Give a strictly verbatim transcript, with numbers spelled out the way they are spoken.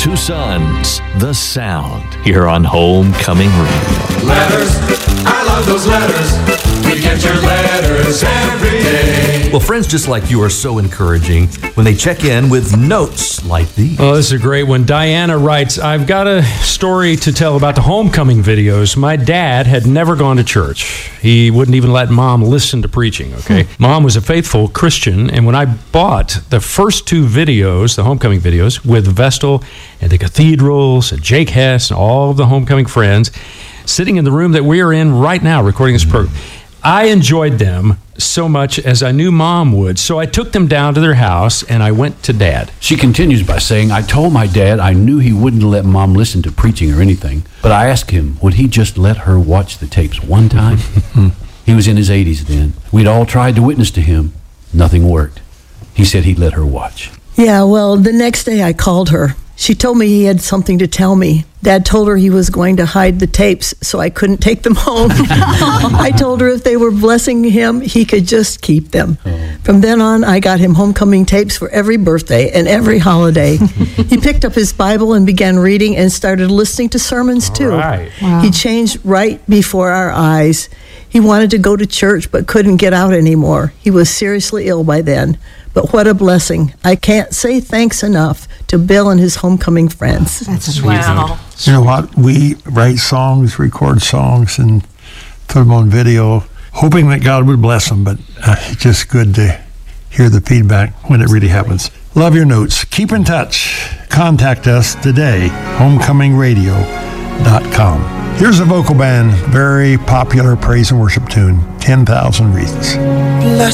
Two Sons, the sound, here on Homecoming Radio. Letters, I love those letters. We get your letters every day. Well, friends just like you are so encouraging when they check in with notes like these. Oh, this is a great one. Diana writes, I've got a story to tell about the homecoming videos. My dad had never gone to church. He wouldn't even let Mom listen to preaching, okay? Hmm. Mom was a faithful Christian, and when I bought the first two videos, the homecoming videos, with Vestal and the Cathedrals and Jake Hess and all of the homecoming friends, sitting in the room that we are in right now recording this program, I enjoyed them so much as I knew Mom would. So I took them down to their house and I went to Dad. She continues by saying, I told my dad I knew he wouldn't let Mom listen to preaching or anything, but I asked him, would he just let her watch the tapes one time? He was in his eighties then. We'd all tried to witness to him. Nothing worked. He said he'd let her watch. Yeah, well, the next day I called her. She told me he had something to tell me. Dad told her he was going to hide the tapes so I couldn't take them home. I told her if they were blessing him, he could just keep them. Oh. From then on, I got him homecoming tapes for every birthday and every holiday. He picked up his Bible and began reading and started listening to sermons too. Right. Wow. He changed right before our eyes. He wanted to go to church but couldn't get out anymore. He was seriously ill by then. But what a blessing. I can't say thanks enough to Bill and his homecoming friends. That's sweet. Wow. You know what? We write songs, record songs, and put them on video, hoping that God would bless them, but uh, it's just good to hear the feedback when it really happens. Love your notes. Keep in touch. Contact us today, homecoming radio dot com. Here's a vocal band, very popular praise and worship tune, ten thousand Reasons.